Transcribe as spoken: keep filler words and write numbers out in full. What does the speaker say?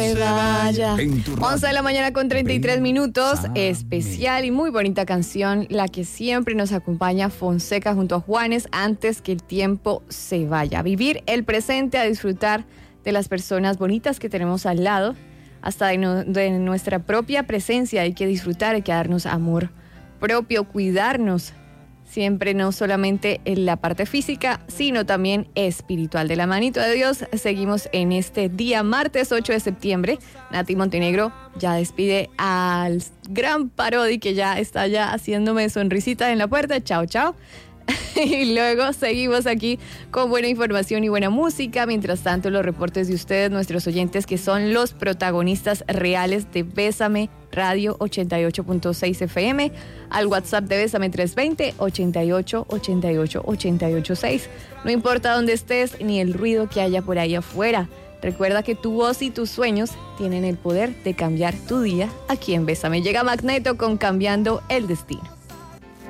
se vaya. once de la mañana con treinta y tres minutos. Especial y muy bonita canción, la que siempre nos acompaña Fonseca junto a Juanes, Antes que el tiempo se vaya. A vivir el presente, a disfrutar de las personas bonitas que tenemos al lado, hasta de, no, de nuestra propia presencia. Hay que disfrutar, hay que darnos amor propio, cuidarnos. Siempre, no solamente en la parte física, sino también espiritual. De la manito de Dios, seguimos en este día, martes ocho de septiembre. Nati Montenegro ya despide al gran Parodi, que ya está ya haciéndome sonrisita en la puerta. Chao, chao. Y luego seguimos aquí con buena información y buena música. Mientras tanto, los reportes de ustedes, nuestros oyentes, que son los protagonistas reales de Bésame Radio ochenta y ocho punto seis F M, al WhatsApp de Bésame tres dos cero, ochenta y ocho, ochenta y ocho, ochenta y ocho seis. No importa dónde estés ni el ruido que haya por ahí afuera. Recuerda que tu voz y tus sueños tienen el poder de cambiar tu día aquí en Bésame. Llega Magneto con Cambiando el Destino.